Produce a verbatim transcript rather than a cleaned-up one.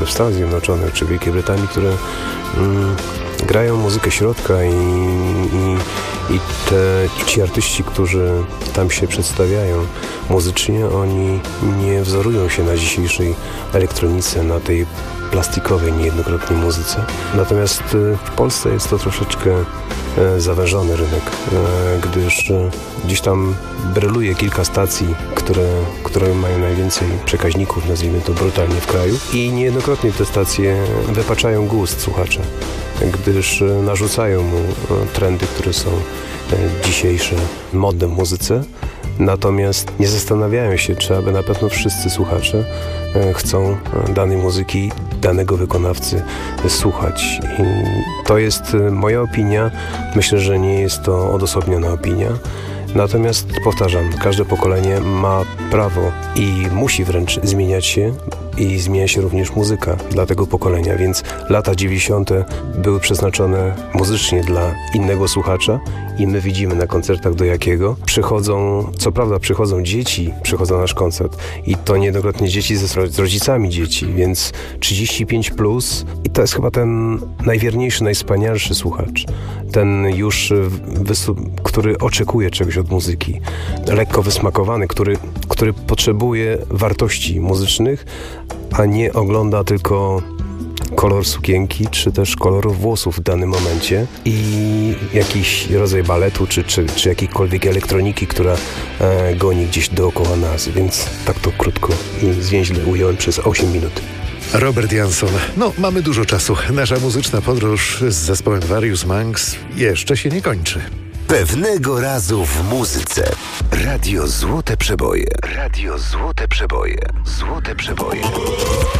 w Stanach Zjednoczonych czy Wielkiej Brytanii, które mm, grają muzykę środka i, i, i te, ci artyści, którzy tam się przedstawiają muzycznie, oni nie wzorują się na dzisiejszej elektronice, na tej plastikowej niejednokrotnie muzyce. Natomiast w Polsce jest to troszeczkę zawężony rynek, gdyż gdzieś tam bryluje kilka stacji, które, które mają najwięcej przekaźników, nazwijmy to brutalnie, w kraju i niejednokrotnie te stacje wypaczają gust słuchacza, gdyż narzucają mu trendy, które są dzisiejsze, modne w muzyce, natomiast nie zastanawiają się, czy aby na pewno wszyscy słuchacze chcą danej muzyki, danego wykonawcy słuchać. I to jest moja opinia. Myślę, że nie jest to odosobniona opinia. Natomiast powtarzam, każde pokolenie ma prawo i musi wręcz zmieniać się i zmienia się również muzyka dla tego pokolenia, więc lata dziewięćdziesiąte były przeznaczone muzycznie dla innego słuchacza i my widzimy na koncertach do jakiego. Przychodzą, co prawda przychodzą dzieci, przychodzą na nasz koncert i to niejednokrotnie dzieci ze, z rodzicami dzieci, więc trzydzieści pięć plus i to jest chyba ten najwierniejszy, najwspanialszy słuchacz. Ten już, który oczekuje czegoś od muzyki, lekko wysmakowany, który, który potrzebuje wartości muzycznych, a nie ogląda tylko kolor sukienki, czy też kolor włosów w danym momencie i jakiś rodzaj baletu, czy, czy, czy jakiejkolwiek elektroniki, która e, goni gdzieś dookoła nas, więc tak to krótko i zwięźle ująłem przez osiem minut. Robert Jansson. No, mamy dużo czasu. Nasza muzyczna podróż z zespołem Various Monks jeszcze się nie kończy. Pewnego razu w muzyce. Radio Złote Przeboje. Radio Złote Przeboje. Złote Przeboje.